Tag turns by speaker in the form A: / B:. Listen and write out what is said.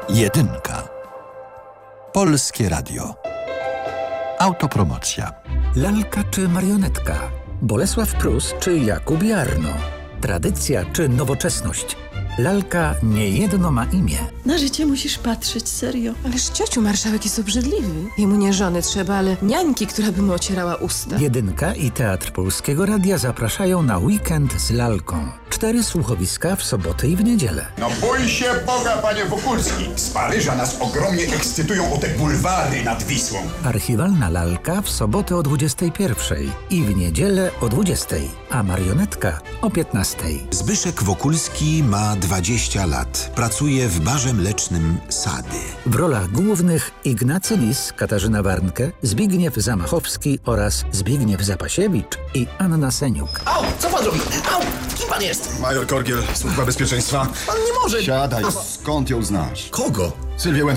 A: Jedynka. Polskie Radio. Autopromocja.
B: Lalka czy marionetka? Bolesław Prus czy Jakub Jarno? Tradycja czy nowoczesność? Lalka niejedno ma imię.
C: Na życie musisz patrzeć serio.
D: Ależ ciociu, marszałek jest obrzydliwy. Jemu nie żony trzeba, ale niańki, która by mu ocierała usta.
B: Jedynka i Teatr Polskiego Radia zapraszają na weekend z lalką. 4 słuchowiska w sobotę i w niedzielę.
E: No bój się Boga, panie Wokulski. Z Paryża nas ogromnie ekscytują o te bulwary nad Wisłą.
B: Archiwalna lalka w sobotę o 21 i w niedzielę o 20, a marionetka o 15.
F: Zbyszek Wokulski ma 20 lat. Pracuje w barze mlecznym Sady.
B: W rolach głównych Ignacy Lis, Katarzyna Warnke, Zbigniew Zamachowski oraz Zbigniew Zapasiewicz i Anna Seniuk.
G: Au! Co pan robi? Au! Kim pan jest?
E: Major Korgiel, Służba Bezpieczeństwa.
G: Pan nie może...
E: Siadaj, skąd ją znasz?
G: Kogo?
E: Sylwię